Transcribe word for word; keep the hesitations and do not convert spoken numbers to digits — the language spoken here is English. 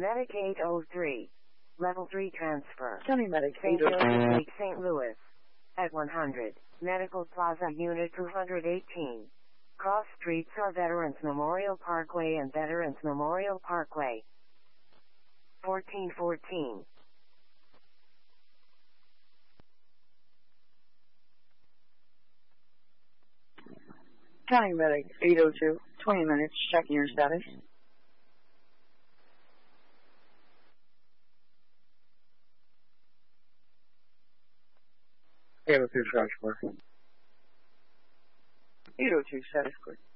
Medic eight oh three. Level three transfer. County Medic Saint eight oh three. Joseph Lake, Saint Louis. At one hundred. Medical Plaza Unit two eighteen. Cross streets are Veterans Memorial Parkway and Veterans Memorial Parkway. fourteen fourteen. County Medic eight oh two. twenty minutes. Checking your status. eight oh two, charge for. eight oh two, status clear.